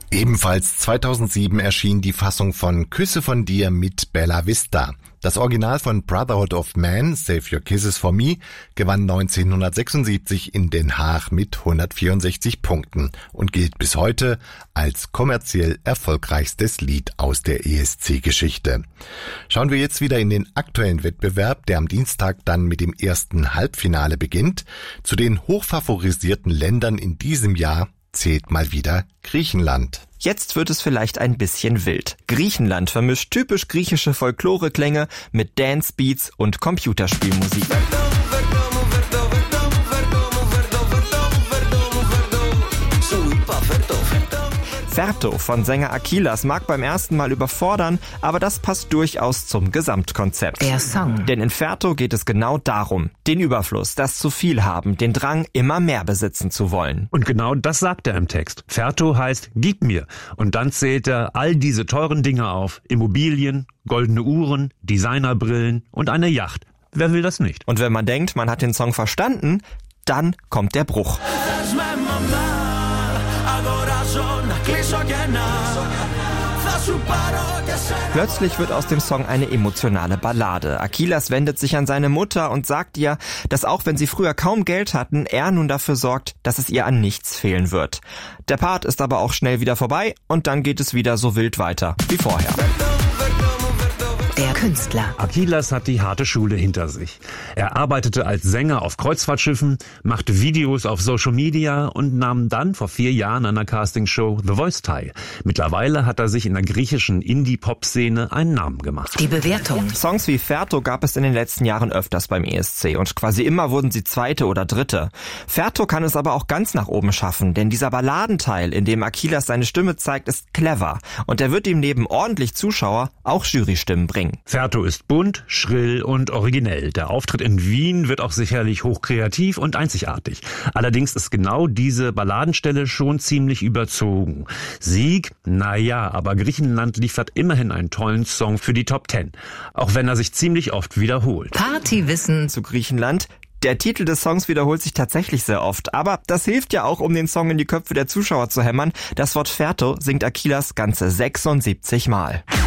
Ebenfalls 2007 erschien die Fassung von Küsse von dir mit Bella Vista. Das Original von Brotherhood of Man, Save Your Kisses for Me, gewann 1976 in Den Haag mit 164 Punkten und gilt bis heute als kommerziell erfolgreichstes Lied aus der ESC-Geschichte. Schauen wir jetzt wieder in den aktuellen Wettbewerb, der am Dienstag dann mit dem ersten Halbfinale beginnt. Zu den hochfavorisierten Ländern in diesem Jahr zählt mal wieder Griechenland. Jetzt wird es vielleicht ein bisschen wild. Griechenland vermischt typisch griechische Folklore-Klänge mit Dance-Beats und Computerspielmusik. Ferto von Sänger Akilas mag beim ersten Mal überfordern, aber das passt durchaus zum Gesamtkonzept. Der Song. Denn in Ferto geht es genau darum, den Überfluss, das zu viel haben, den Drang, immer mehr besitzen zu wollen. Und genau das sagt er im Text. Ferto heißt, gib mir. Und dann zählt er all diese teuren Dinge auf. Immobilien, goldene Uhren, Designerbrillen und eine Yacht. Wer will das nicht? Und wenn man denkt, man hat den Song verstanden, dann kommt der Bruch. Plötzlich wird aus dem Song eine emotionale Ballade. Akilas wendet sich an seine Mutter und sagt ihr, dass auch wenn sie früher kaum Geld hatten, er nun dafür sorgt, dass es ihr an nichts fehlen wird. Der Part ist aber auch schnell wieder vorbei und dann geht es wieder so wild weiter wie vorher. Der Künstler. Akilas hat die harte Schule hinter sich. Er arbeitete als Sänger auf Kreuzfahrtschiffen, machte Videos auf Social Media und nahm dann vor 4 Jahren an der Castingshow The Voice teil. Mittlerweile hat er sich in der griechischen Indie-Pop-Szene einen Namen gemacht. Die Bewertung. Songs wie Ferto gab es in den letzten Jahren öfters beim ESC und quasi immer wurden sie Zweite oder Dritte. Ferto kann es aber auch ganz nach oben schaffen, denn dieser Balladenteil, in dem Akilas seine Stimme zeigt, ist clever und er wird ihm neben ordentlich Zuschauer auch Jurystimmen bringen. Ferto ist bunt, schrill und originell. Der Auftritt in Wien wird auch sicherlich hochkreativ und einzigartig. Allerdings ist genau diese Balladenstelle schon ziemlich überzogen. Sieg? Naja, aber Griechenland liefert immerhin einen tollen Song für die Top 10. Auch wenn er sich ziemlich oft wiederholt. Partywissen zu Griechenland. Der Titel des Songs wiederholt sich tatsächlich sehr oft, aber das hilft ja auch, um den Song in die Köpfe der Zuschauer zu hämmern. Das Wort Ferto singt Akilas ganze 76 Mal.